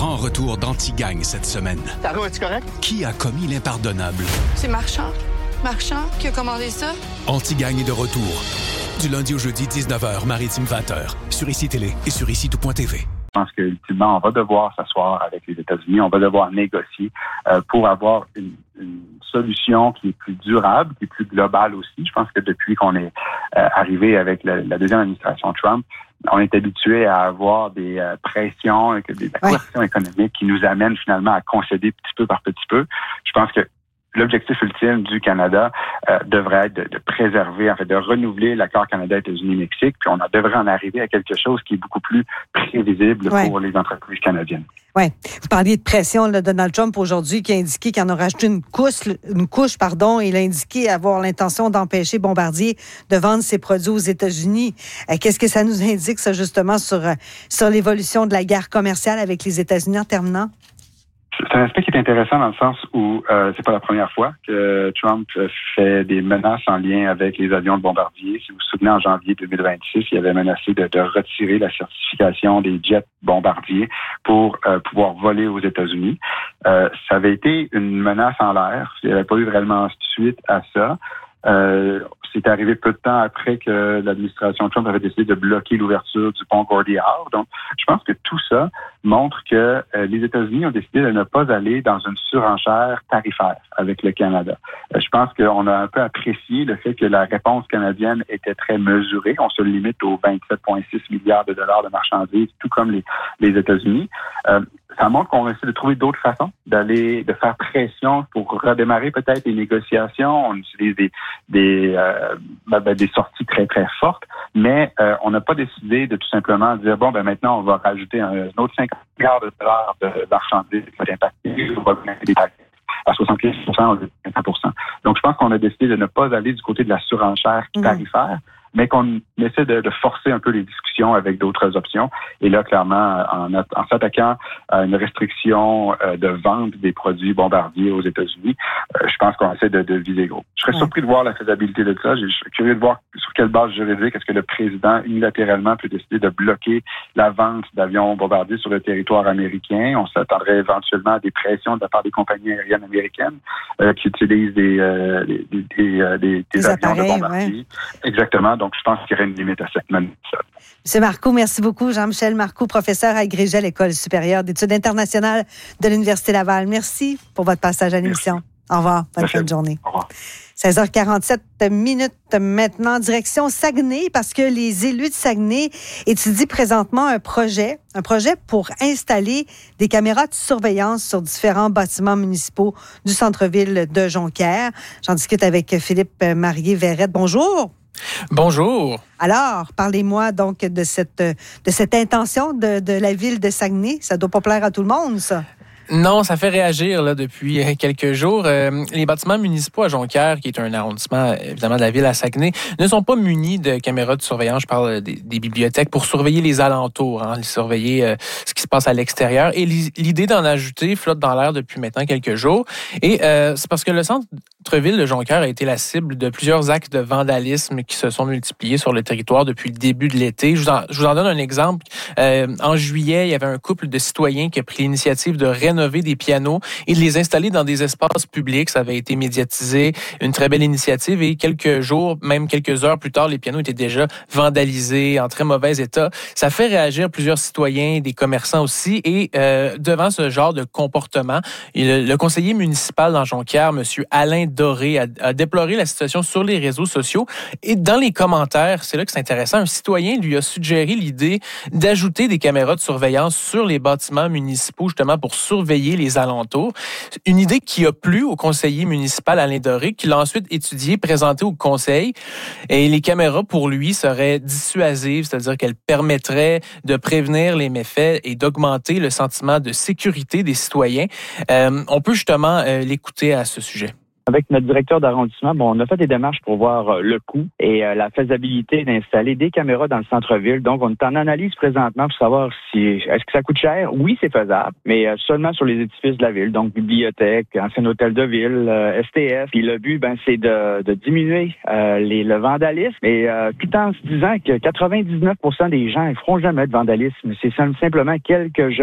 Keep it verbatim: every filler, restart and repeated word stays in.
grand retour d'Anti-Gang cette semaine. Taro, es-tu correct? Qui a commis l'impardonnable? C'est Marchand. Marchand qui a commandé ça? Anti-Gang est de retour. Du lundi au jeudi, dix-neuf heures, Maritime vingt heures. Sur Ici Télé et sur ici tout point t v. Je pense qu'ultimement, on va devoir s'asseoir avec les États-Unis, on va devoir négocier euh, pour avoir une, une solution qui est plus durable, qui est plus globale aussi. Je pense que depuis qu'on est euh, arrivé avec la, la deuxième administration Trump, on est habitué à avoir des euh, pressions, des coercions ouais. économiques qui nous amènent finalement à concéder petit peu par petit peu. Je pense que l'objectif ultime du Canada euh, devrait être de, de préserver, en fait, de renouveler l'accord Canada-États-Unis-Mexique, puis on devrait en arriver à quelque chose qui est beaucoup plus prévisible ouais. pour les entreprises canadiennes. Oui. Vous parliez de pression de Donald Trump aujourd'hui qui a indiqué qu'il en a rajouté une couche, une couche, pardon. Il a indiqué avoir l'intention d'empêcher Bombardier de vendre ses produits aux États-Unis. Euh, qu'est-ce que ça nous indique, ça, justement, sur, sur l'évolution de la guerre commerciale avec les États-Unis en terminant? C'est un aspect qui est intéressant dans le sens où euh, c'est pas la première fois que Trump fait des menaces en lien avec les avions de Bombardier. Si vous vous souvenez, en janvier deux mille vingt-six, il avait menacé de, de retirer la certification des jets Bombardier pour euh, pouvoir voler aux États-Unis. Euh, ça avait été une menace en l'air. Il n'y avait pas eu vraiment suite à ça. Euh, c'est arrivé peu de temps après que l'administration Trump avait décidé de bloquer l'ouverture du pont Gordie Howe. Donc, je pense que tout ça montre que euh, les États-Unis ont décidé de ne pas aller dans une surenchère tarifaire avec le Canada. Euh, je pense qu'on a un peu apprécié le fait que la réponse canadienne était très mesurée. On se limite aux vingt-sept virgule six milliards de dollars de marchandises, tout comme les, les États-Unis. Euh, ça montre qu'on essaie de trouver d'autres façons d'aller, de faire pression pour redémarrer peut-être les négociations. On utilise des, des, euh, ben, ben, des sorties très, très fortes, mais euh, on n'a pas décidé de tout simplement dire, bon, ben maintenant, on va rajouter un, un autre cinquante milliards de dollars de, de marchandises qui va impacter, on va mettre des taxes à soixante-quinze pour cent ou vingt pour cent. Donc, je pense qu'on a décidé de ne pas aller du côté de la surenchère tarifaire, mmh. mais qu'on essaie de, de forcer un peu les discussions avec d'autres options. Et là, clairement, en, en s'attaquant à une restriction euh, de vente des produits Bombardier aux États-Unis, euh, je pense qu'on essaie de, de viser gros. Je serais ouais. surpris de voir la faisabilité de ça. Je suis curieux de voir sur quelle base juridique est-ce que le président unilatéralement peut décider de bloquer la vente d'avions Bombardier sur le territoire américain. On s'attendrait éventuellement à des pressions de la part des compagnies aériennes américaines euh, qui utilisent des, euh, des, des, des, des, des, des avions appareils, de Bombardier. Ouais. Exactement. Donc, je pense qu'il y aurait une limite à cette menace. Monsieur Marcoux, merci beaucoup. Jean-Michel Marcoux, professeur agrégé à l'École supérieure d'études internationales de l'Université Laval. Merci pour votre passage à l'émission. Merci. Au revoir. Bonne merci. Fin de journée. Au revoir. seize heures quarante-sept minutes maintenant, direction Saguenay, parce que les élus de Saguenay étudient présentement un projet, un projet pour installer des caméras de surveillance sur différents bâtiments municipaux du centre-ville de Jonquière. J'en discute avec Philippe Marié-Verrette. Bonjour. Bonjour. Alors, parlez-moi donc de cette, de cette intention de, de la ville de Saguenay. Ça ne doit pas plaire à tout le monde, ça. Non, ça fait réagir là depuis quelques jours. Euh, les bâtiments municipaux à Jonquière, qui est un arrondissement évidemment de la ville à Saguenay, ne sont pas munis de caméras de surveillance. Je parle des, des bibliothèques pour surveiller les alentours, hein, surveiller euh, ce qui se passe à l'extérieur. Et l'idée d'en ajouter flotte dans l'air depuis maintenant quelques jours. Et euh, c'est parce que le centre-ville de Jonquière a été la cible de plusieurs actes de vandalisme qui se sont multipliés sur le territoire depuis le début de l'été. Je vous en, je vous en donne un exemple. Euh, en juillet, il y avait un couple de citoyens qui a pris l'initiative de rénover des pianos et de les installer dans des espaces publics. Ça avait été médiatisé, une très belle initiative, et quelques jours, même quelques heures plus tard, les pianos étaient déjà vandalisés, en très mauvais état. Ça fait réagir plusieurs citoyens, des commerçants aussi, et euh, devant ce genre de comportement, le, le conseiller municipal dans Jonquière, M. Alain Doré, a, a déploré la situation sur les réseaux sociaux, et dans les commentaires, c'est là que c'est intéressant, un citoyen lui a suggéré l'idée d'ajouter des caméras de surveillance sur les bâtiments municipaux, justement pour surveiller les alentours. Une idée qui a plu au conseiller municipal Alain Doré, qui l'a ensuite étudiée, présentée au conseil. Et les caméras, pour lui, seraient dissuasives, c'est-à-dire qu'elles permettraient de prévenir les méfaits et d'augmenter le sentiment de sécurité des citoyens. Euh, on peut justement euh, l'écouter à ce sujet. Avec notre directeur d'arrondissement, bon, on a fait des démarches pour voir euh, le coût et euh, la faisabilité d'installer des caméras dans le centre-ville. Donc, on est en analyse présentement pour savoir si est-ce que ça coûte cher. Oui, c'est faisable, mais euh, seulement sur les édifices de la ville, donc bibliothèque, ancien hôtel de ville, euh, S T F. Puis le but, ben, c'est de, de diminuer euh, les, le vandalisme, et euh, tout en se disant que quatre-vingt-dix-neuf pour cent des gens ne feront jamais de vandalisme. C'est simplement quelques jeunes